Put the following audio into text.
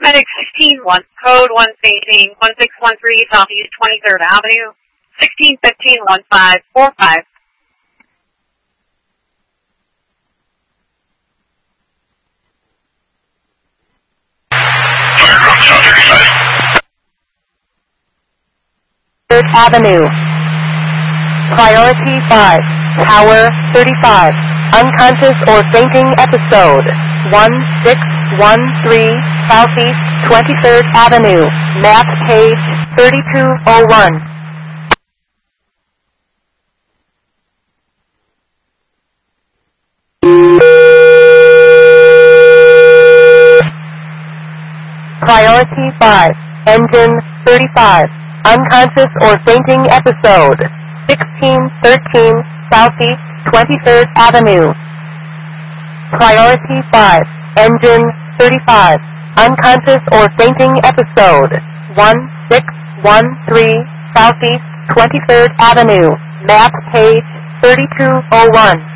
Paramedic 16-1, code 116, 1613 Southeast 23rd Avenue, 1615-1545. Third Avenue. Priority 5, Tower 35, unconscious or fainting episode, 1613 Southeast 23rd Avenue, map page 3201. Priority 5, engine 35, unconscious or fainting episode, 1613 Southeast 23rd Avenue. Priority 5, engine 35, unconscious or fainting episode, 1613 Southeast 23rd Avenue, map page 3201.